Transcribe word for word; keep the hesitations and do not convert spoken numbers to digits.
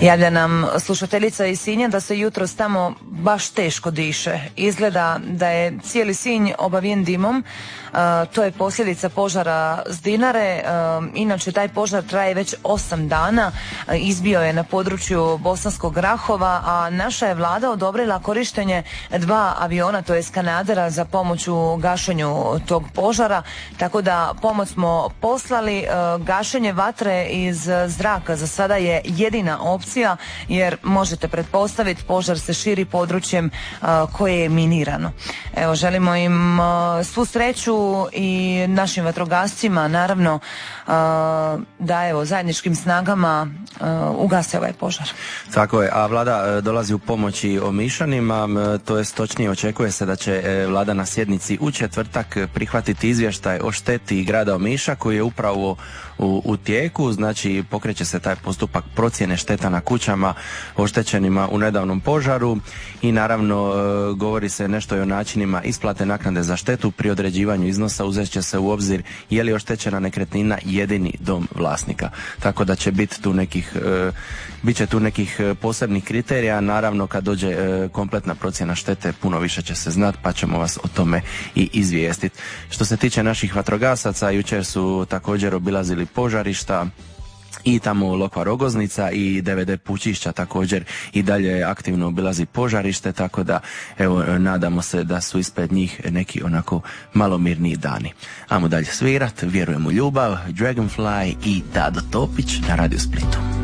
Javlja nam slušateljica iz Sinja da se jutros tamo baš teško diše. Izgleda da je cijeli Sinj obavijen dimom. Uh, to je posljedica požara s Dinare. Uh, inače, taj požar traje već osam dana. Uh, izbio je na području Bosanskog Grahova, a naša je vlada odobrila korištenje dva aviona, to je Skanadera, za pomoć u gašenju tog požara. Tako da pomoć smo poslali. Uh, gašenje vatre iz zraka za sada je jedina opcija, jer možete pretpostaviti požar se širi područjem uh, koje je minirano. Evo, želimo im uh, svu sreću i našim vatrogascima, naravno, uh, da evo zajedničkim snagama uh, ugase ovaj požar. Tako je, a vlada uh, dolazi u pomoći Omišanima, uh, to jest točnije očekuje se da će uh, vlada na sjednici u četvrtak prihvatiti izvještaj o šteti grada Omiša koji je upravo u, u tijeku, znači pokreće se taj postupak procjene šteta na kućama oštećenima u nedavnom požaru i naravno uh, govori se nešto i o načinima isplate naknade za štetu. Pri određivanju iznosa uzet će se u obzir je li oštećena nekretnina jedini dom vlasnika. Tako da će biti tu nekih, e, bit će tu nekih posebnih kriterija. Naravno, kad dođe e, kompletna procjena štete, puno više će se znati, pa ćemo vas o tome i izvijestiti. Što se tiče naših vatrogasaca, jučer su također obilazili požarišta i tamo Lokva Rogoznica i D V D Pučišća također i dalje aktivno obilazi požarište, tako da evo nadamo se da su ispred njih neki onako malo mirniji dani. Ajmo dalje svirat, vjerujem u ljubav, Dragonfly i Dado Topić na Radio Splitu.